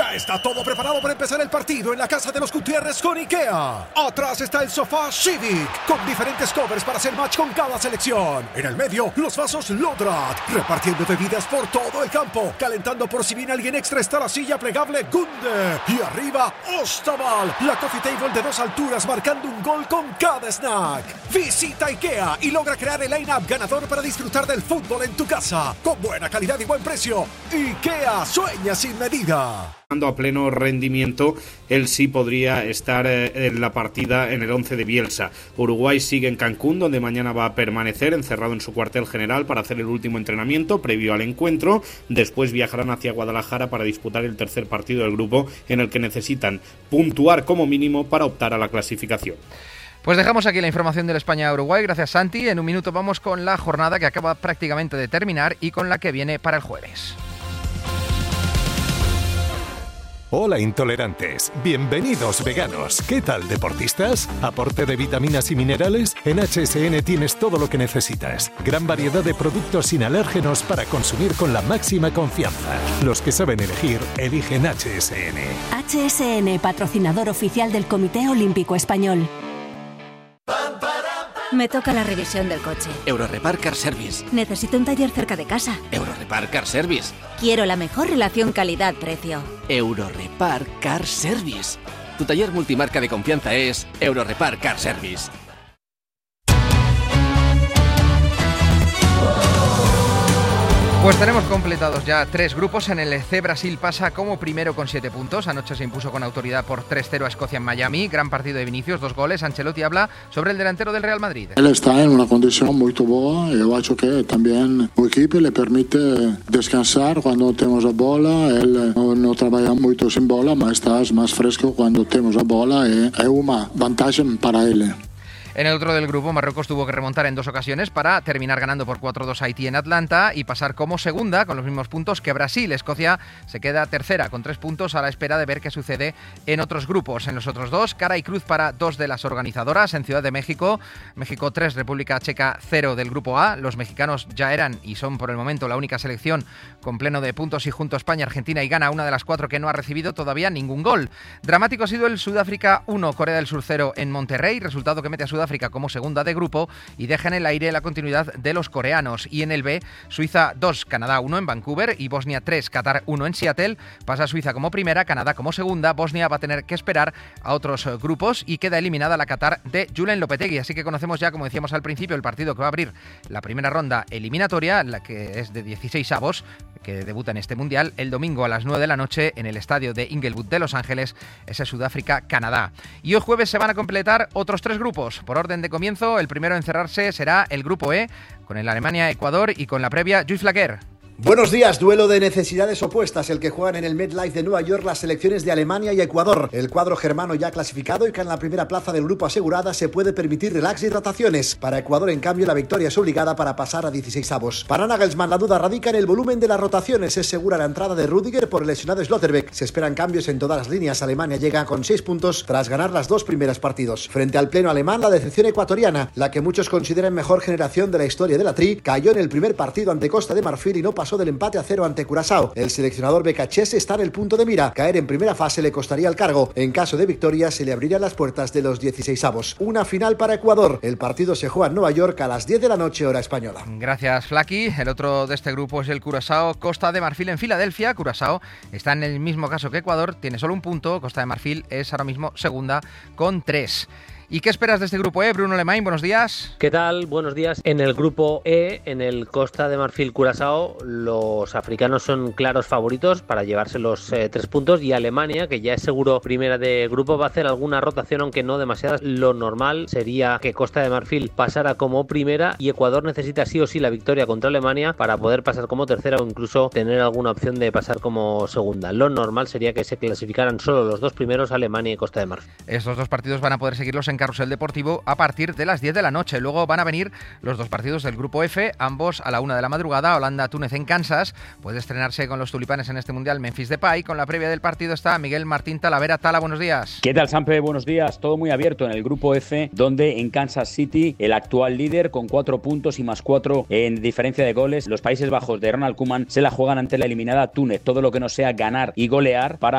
Ya está todo preparado para empezar el partido en la casa de los Gutiérrez con IKEA. Atrás está el sofá Civic, con diferentes covers para hacer match con cada selección. En el medio, los vasos Lodrat, repartiendo bebidas por todo el campo. Calentando por si viene alguien extra está la silla plegable Gunde. Y arriba, Ostaval, la coffee table de 2 alturas marcando un gol con cada snack. Visita IKEA y logra crear el line-up ganador para disfrutar del fútbol en tu casa. Con buena calidad y buen precio. IKEA, sueña sin medida. A pleno rendimiento, él sí podría estar en la partida en el 11 de Bielsa. Uruguay sigue en Cancún, donde mañana va a permanecer encerrado en su cuartel general para hacer el último entrenamiento previo al encuentro. Después viajarán hacia Guadalajara para disputar el tercer partido del grupo, en el que necesitan puntuar como mínimo para optar a la clasificación. Pues dejamos aquí la información del España-Uruguay. Gracias, Santi. En un minuto vamos con la jornada que acaba prácticamente de terminar y con la que viene para el jueves. Hola intolerantes, bienvenidos veganos. ¿Qué tal deportistas? ¿Aporte de vitaminas y minerales? En HSN tienes todo lo que necesitas. Gran variedad de productos sin alérgenos para consumir con la máxima confianza. Los que saben elegir, eligen HSN. HSN, patrocinador oficial del Comité Olímpico Español. Me toca la revisión del coche. Eurorepar Car Service. Necesito un taller cerca de casa. Eurorepar Car Service. Quiero la mejor relación calidad-precio. Eurorepar Car Service. Tu taller multimarca de confianza es Eurorepar Car Service. Pues tenemos completados ya 3 grupos. En el C, Brasil pasa como primero con 7 puntos. Anoche se impuso con autoridad por 3-0 a Escocia en Miami. Gran partido de Vinicius, 2 goles. Ancelotti habla sobre el delantero del Real Madrid. Él está en una condición muy buena y yo creo que también el equipo le permite descansar cuando tenemos la bola. Él no trabaja mucho sin bola, pero está más fresco cuando tenemos la bola y es una ventaja para él. En el otro del grupo, Marruecos tuvo que remontar en 2 ocasiones para terminar ganando por 4-2 a Haití en Atlanta y pasar como segunda con los mismos puntos que Brasil. Escocia se queda tercera con 3 puntos a la espera de ver qué sucede en otros grupos. En los otros 2, cara y cruz para 2 de las organizadoras. En Ciudad de México, México 3, República Checa 0 del grupo A. Los mexicanos ya eran y son por el momento la única selección con pleno de puntos y junto a España, Argentina y Ghana, una de las 4 que no ha recibido todavía ningún gol. Dramático ha sido el Sudáfrica 1, Corea del Sur 0 en Monterrey, resultado que mete a Sudáfrica como segunda de grupo y deja en el aire la continuidad de los coreanos. Y en el B, Suiza 2, Canadá 1 en Vancouver y Bosnia 3, Qatar 1 en Seattle. Pasa Suiza como primera, Canadá como segunda. Bosnia va a tener que esperar a otros grupos y queda eliminada la Qatar de Julen Lopetegui. Así que conocemos ya, como decíamos al principio, el partido que va a abrir la primera ronda eliminatoria, la que es de 16avos, que debuta en este Mundial el domingo a las 9 de la noche en el estadio de Inglewood de Los Ángeles, ese Sudáfrica-Canadá. Y hoy jueves se van a completar otros 3 grupos. Por orden de comienzo, el primero en cerrarse será el grupo E, con el Alemania-Ecuador y con la previa Lluís Flaquer. Buenos días, duelo de necesidades opuestas, el que juegan en el MetLife de Nueva York las selecciones de Alemania y Ecuador. El cuadro germano ya clasificado y con la primera plaza del grupo asegurada se puede permitir relax y rotaciones. Para Ecuador, en cambio, la victoria es obligada para pasar a 16avos. Para Nagelsmann, la duda radica en el volumen de las rotaciones. Es segura la entrada de Rüdiger por el lesionado Schlotterbeck. Se esperan cambios en todas las líneas. Alemania llega con 6 puntos tras ganar las 2 primeras partidos. Frente al pleno alemán, la decepción ecuatoriana, la que muchos consideran mejor generación de la historia de la Tri, cayó en el primer partido ante Costa de Marfil y no pasó del empate a 0 ante Curazao. El seleccionador becachese está en el punto de mira. Caer en primera fase le costaría el cargo. En caso de victoria se le abrirían las puertas de los 16avos. Una final para Ecuador. El partido se juega en Nueva York a las 10 de la noche hora española. Gracias, Flaki. El otro de este grupo es el Curazao Costa de Marfil en Filadelfia. Curazao está en el mismo caso que Ecuador, tiene solo un punto. Costa de Marfil es ahora mismo segunda con 3. ¿Y qué esperas de este grupo E? Bruno Lemain, buenos días. ¿Qué tal? Buenos días. En el grupo E, en el Costa de Marfil Curazao, los africanos son claros favoritos para llevarse los 3 puntos y Alemania, que ya es seguro primera de grupo, va a hacer alguna rotación, aunque no demasiadas. Lo normal sería que Costa de Marfil pasara como primera y Ecuador necesita sí o sí la victoria contra Alemania para poder pasar como tercera o incluso tener alguna opción de pasar como segunda. Lo normal sería que se clasificaran solo los 2 primeros, Alemania y Costa de Marfil. Estos 2 partidos van a poder seguirlos en Carrusel Deportivo a partir de las 10 de la noche. Luego van a venir los 2 partidos del grupo F, ambos a la 1 de la madrugada. Holanda-Túnez en Kansas. Puede estrenarse con los tulipanes en este Mundial Memphis Depay. Con la previa del partido está Miguel Martín Talavera. Tala, buenos días. ¿Qué tal, Sampe? Buenos días. Todo muy abierto en el grupo F, donde en Kansas City, el actual líder con 4 puntos y más 4 en diferencia de goles, los Países Bajos de Ronald Koeman se la juegan ante la eliminada Túnez. Todo lo que no sea ganar y golear para